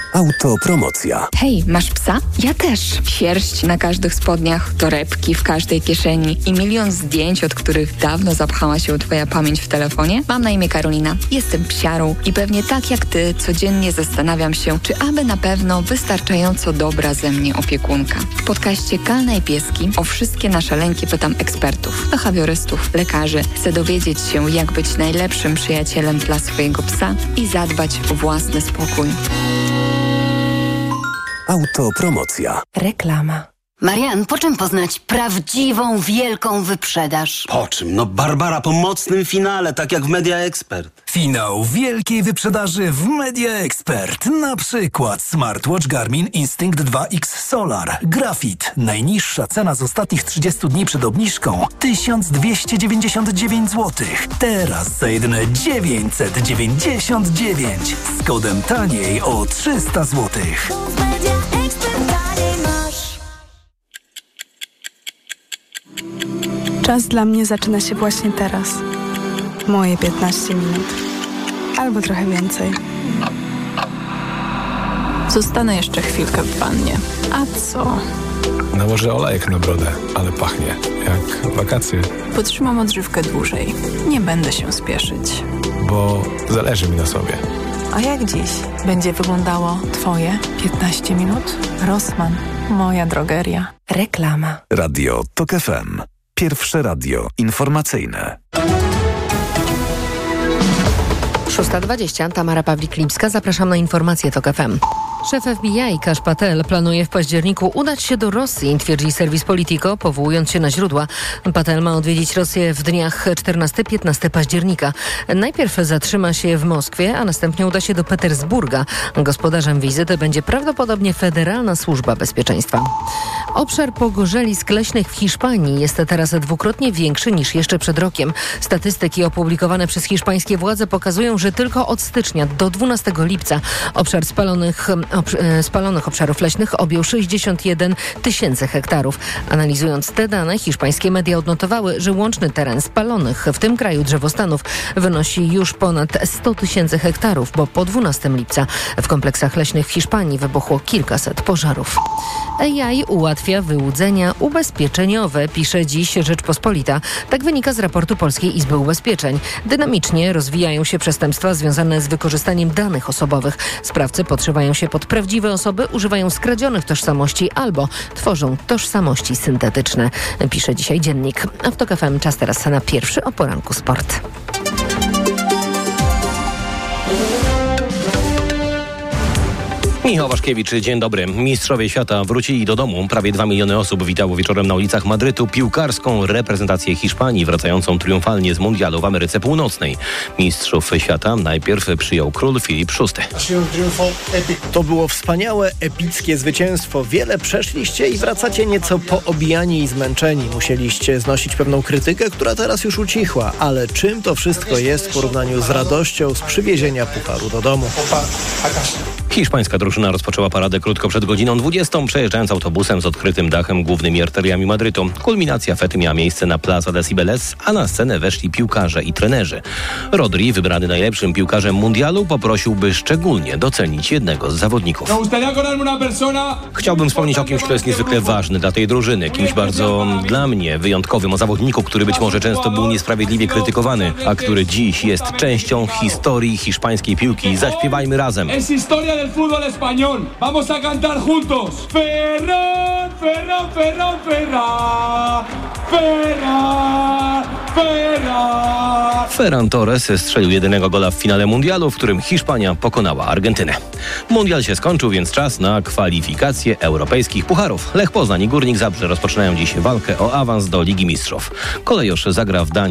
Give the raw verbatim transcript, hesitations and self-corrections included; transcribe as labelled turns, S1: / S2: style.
S1: Autopromocja.
S2: Hej, masz psa? Ja też. Sierść na każdych spodniach, torebki w każdej kieszeni i milion zdjęć, od których dawno zapchała się twoja pamięć w telefonie? Mam na imię Karolina. Jestem psiarą i pewnie tak jak ty codziennie zastanawiam się, czy aby na pewno wystarczająco dobra ze mnie opiekunka. W podcaście Kalna i Pieski o wszystkie nasze lęki pytam ekspertów, behawiorystów, lekarzy. Chcę dowiedzieć się, jak być najlepszym przyjacielem dla swojego psa i zadbać o własny spokój.
S1: Autopromocja.
S3: Reklama.
S4: Marian, po czym poznać prawdziwą, wielką wyprzedaż?
S5: Po czym? No Barbara po mocnym finale, tak jak w Media Expert.
S6: Finał wielkiej wyprzedaży w Media Expert. Na przykład smartwatch Garmin Instinct dwa X Solar. Grafit. Najniższa cena z ostatnich trzydziestu dni przed obniżką tysiąc dwieście dziewięćdziesiąt dziewięć złotych. Teraz za jedyne dziewięćset dziewięćdziesiąt dziewięć. Z kodem taniej o trzysta złotych.
S7: Czas dla mnie zaczyna się właśnie teraz. Moje piętnaście minut. Albo trochę więcej.
S8: Zostanę jeszcze chwilkę w wannie. A co?
S9: Nałożę olejek na brodę, ale pachnie jak wakacje.
S8: Potrzymam odżywkę dłużej. Nie będę się spieszyć.
S9: Bo zależy mi na sobie.
S8: A jak dziś będzie wyglądało twoje piętnaście minut? Rossmann, moja drogeria.
S3: Reklama.
S1: Radio Tok F M. Pierwsze radio informacyjne.
S3: szósta dwadzieścia, Tamara Pawlik-Lipska. Zapraszam na informacje Tok F M. Szef F B I Kash Patel planuje w październiku udać się do Rosji, twierdzi serwis Politico, powołując się na źródła. Patel ma odwiedzić Rosję w dniach czternastego do piętnastego października. Najpierw zatrzyma się w Moskwie, a następnie uda się do Petersburga. Gospodarzem wizyty będzie prawdopodobnie Federalna Służba Bezpieczeństwa. Obszar pogorzelisk leśnych w Hiszpanii jest teraz dwukrotnie większy niż jeszcze przed rokiem. Statystyki opublikowane przez hiszpańskie władze pokazują, że tylko od stycznia do dwunastego lipca obszar spalonych spalonych obszarów leśnych objął sześćdziesiąt jeden tysięcy hektarów. Analizując te dane, hiszpańskie media odnotowały, że łączny teren spalonych w tym kraju drzewostanów wynosi już ponad sto tysięcy hektarów, bo po dwunastego lipca w kompleksach leśnych w Hiszpanii wybuchło kilkaset pożarów. A I ułatwia wyłudzenia ubezpieczeniowe, pisze dziś Rzeczpospolita. Tak wynika z raportu Polskiej Izby Ubezpieczeń. Dynamicznie rozwijają się przestępstwa związane z wykorzystaniem danych osobowych. Sprawcy podszywają się pod prawdziwe osoby, używają skradzionych tożsamości albo tworzą tożsamości syntetyczne, pisze dzisiaj Dziennik. A w Tok F M czas teraz na pierwszy o poranku sport.
S10: Michał Waszkiewicz, dzień dobry. Mistrzowie świata wrócili do domu. Prawie dwa miliony osób witało wieczorem na ulicach Madrytu piłkarską reprezentację Hiszpanii wracającą triumfalnie z mundialu w Ameryce Północnej. Mistrzów świata najpierw przyjął król Filip szósty.
S11: To było wspaniałe, epickie zwycięstwo. Wiele przeszliście i wracacie nieco poobijani i zmęczeni. Musieliście znosić pewną krytykę, która teraz już ucichła. Ale czym to wszystko jest w porównaniu z radością z przywiezienia pucharu do domu?
S10: Hiszpańska drużyna rozpoczęła paradę krótko przed godziną dwudziestą, przejeżdżając autobusem z odkrytym dachem głównymi arteriami Madrytu. Kulminacja fety miała miejsce na Plaza de Cibeles, a na scenę weszli piłkarze i trenerzy. Rodri, wybrany najlepszym piłkarzem mundialu, poprosił, by szczególnie docenić jednego z zawodników. Chciałbym wspomnieć o kimś, kto jest niezwykle ważny dla tej drużyny, kimś bardzo dla mnie wyjątkowym, o zawodniku, który być może często był niesprawiedliwie krytykowany, a który dziś jest częścią historii hiszpańskiej piłki. Zaśpiewajmy razem.
S12: Del fútbol español. Vamos a cantar juntos. Ferran, Ferran, Ferran, Ferran. Ferran, Ferran.
S10: Ferran Torres strzelił jedynego gola w finale mundialu, w którym Hiszpania pokonała Argentynę. Mundial się skończył, więc czas na kwalifikacje europejskich pucharów. Lech Poznań i Górnik Zabrze rozpoczynają dziś walkę o awans do Ligi Mistrzów. Kolejorz zagra w Danii